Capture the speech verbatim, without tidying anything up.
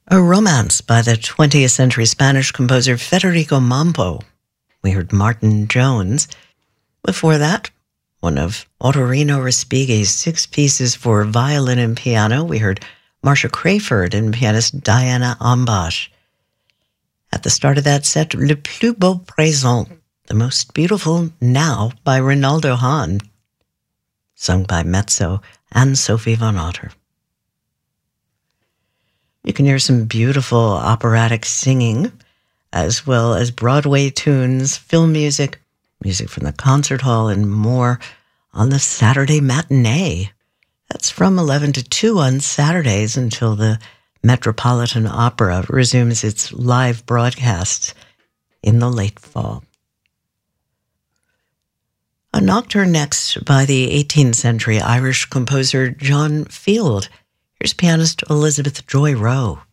A Romance by the twentieth century Spanish composer Federico Mampo. We heard Martin Jones. Before that, one of Ottorino Respighi's six pieces for violin and piano. We heard Marcia Crayford and pianist Diana Ambash. At the start of that set, Le Plus Beau Présent, The Most Beautiful Now by Rinaldo Hahn, sung by mezzo Anne-Sophie von Otter. You can hear some beautiful operatic singing, as well as Broadway tunes, film music, music from the concert hall, and more on the Saturday matinee. That's from eleven to two on Saturdays until the Metropolitan Opera resumes its live broadcasts in the late fall. A nocturne next by the eighteenth century Irish composer John Field. Here's pianist Elizabeth Joy Rowe.